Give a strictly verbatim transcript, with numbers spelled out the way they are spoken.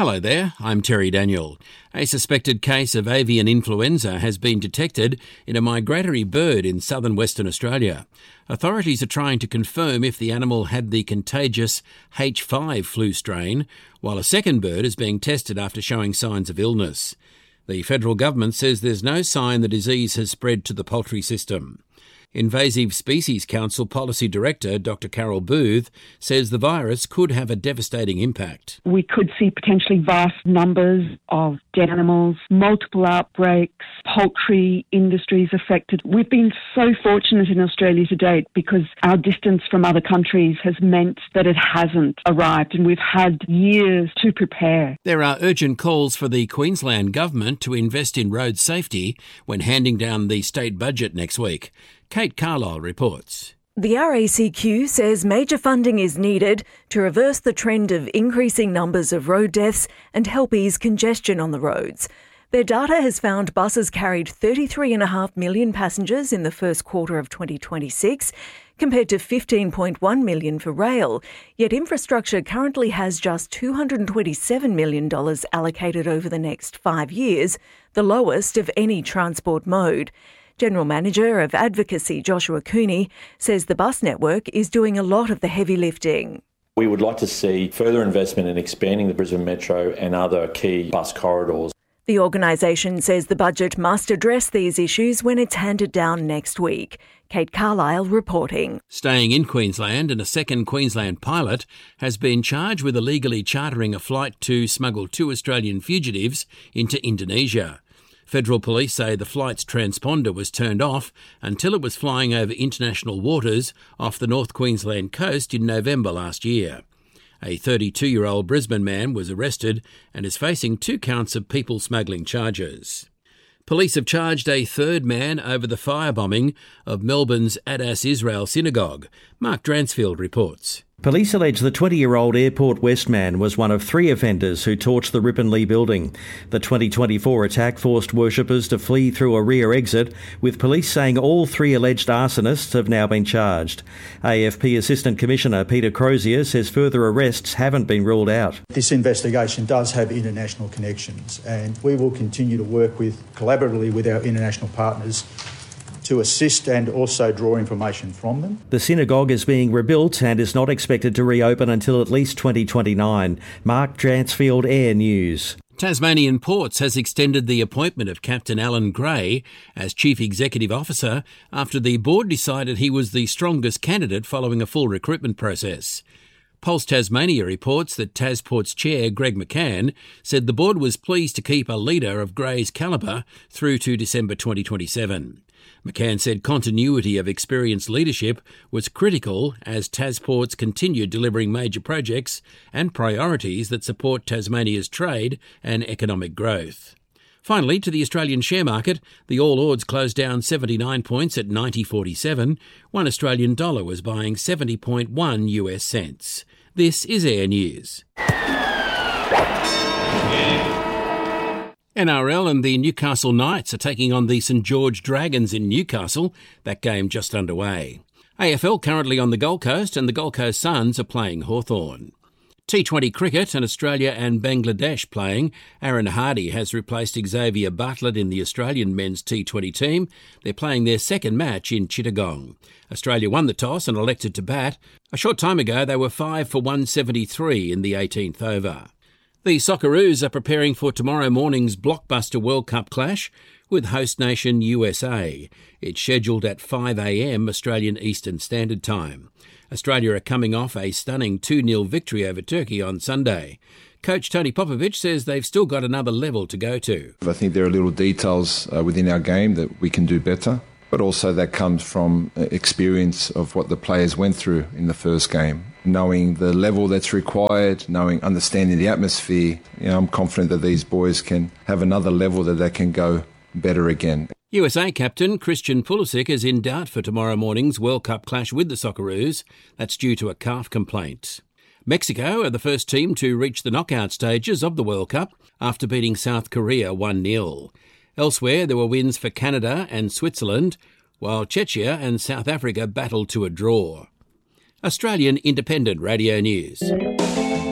Hello there, I'm Terry Daniel. A suspected case of avian influenza has been detected in a migratory bird in southern Western Australia. Authorities are trying to confirm if the animal had the contagious H five flu strain, while a second bird is being tested after showing signs of illness. The federal government says there's no sign the disease has spread to the poultry system. Invasive Species Council Policy Director Doctor Carol Booth says the virus could have a devastating impact. We could see potentially vast numbers of dead animals, multiple outbreaks, poultry industries affected. We've been so fortunate in Australia to date because our distance from other countries has meant that it hasn't arrived and we've had years to prepare. There are urgent calls for the Queensland Government to invest in road safety when handing down the state budget next week. Kate Carlisle reports. The R A C Q says major funding is needed to reverse the trend of increasing numbers of road deaths and help ease congestion on the roads. Their data has found buses carried thirty-three point five million passengers in the first quarter of twenty twenty-six, compared to fifteen point one million for rail, yet infrastructure currently has just two hundred twenty-seven million dollars allocated over the next five years, the lowest of any transport mode. General Manager of Advocacy Joshua Cooney says the bus network is doing a lot of the heavy lifting. We would like to see further investment in expanding the Brisbane Metro and other key bus corridors. The organisation says the budget must address these issues when it's handed down next week. Kate Carlisle reporting. Staying in Queensland, and a second Queensland pilot has been charged with illegally chartering a flight to smuggle two Australian fugitives into Indonesia. Federal police say the flight's transponder was turned off until it was flying over international waters off the North Queensland coast in November last year. A thirty-two-year-old Brisbane man was arrested and is facing two counts of people smuggling charges. Police have charged a third man over the firebombing of Melbourne's Adas Israel Synagogue. Mark Dransfield reports. Police allege the twenty-year-old Airport West man was one of three offenders who torched the Ripponlea building. The twenty twenty-four attack forced worshippers to flee through a rear exit, with police saying all three alleged arsonists have now been charged. A F P Assistant Commissioner Peter Crozier says further arrests haven't been ruled out. This investigation does have international connections, and we will continue to work with collaboratively with our international partners to assist and also draw information from them. The synagogue is being rebuilt and is not expected to reopen until at least twenty twenty-nine. Mark Dransfield, Air News. Tasmanian Ports has extended the appointment of Captain Alan Gray as Chief Executive Officer after the board decided he was the strongest candidate following a full recruitment process. Pulse Tasmania reports that TasPorts Chair Greg McCann said the board was pleased to keep a leader of Gray's calibre through to December twenty twenty-seven. McCann said continuity of experienced leadership was critical as TasPorts continued delivering major projects and priorities that support Tasmania's trade and economic growth. Finally, to the Australian share market, the All Ords closed down seventy-nine points at ninety forty-seven. One Australian dollar was buying seventy point one US cents. This is Air News. N R L and the Newcastle Knights are taking on the St George Dragons in Newcastle. That game just underway. A F L currently on the Gold Coast, and the Gold Coast Suns are playing Hawthorn. T twenty cricket, and Australia and Bangladesh playing. Aaron Hardy has replaced Xavier Bartlett in the Australian men's T twenty team. They're playing their second match in Chittagong. Australia won the toss and elected to bat. A short time ago, they were five for one seventy-three in the eighteenth over. The Socceroos are preparing for tomorrow morning's blockbuster World Cup clash with host nation U S A. It's scheduled at five a.m. Australian Eastern Standard Time. Australia are coming off a stunning two nil victory over Turkey on Sunday. Coach Tony Popovic says they've still got another level to go to. I think there are little details uh, within our game that we can do better, but also that comes from experience of what the players went through in the first game. Knowing the level that's required, knowing, understanding the atmosphere, you know, I'm confident that these boys can have another level that they can go better again. U S A captain Christian Pulisic is in doubt for tomorrow morning's World Cup clash with the Socceroos. That's due to a calf complaint. Mexico are the first team to reach the knockout stages of the World Cup after beating South Korea one nil. Elsewhere, there were wins for Canada and Switzerland, while Czechia and South Africa battled to a draw. Australian Independent Radio News.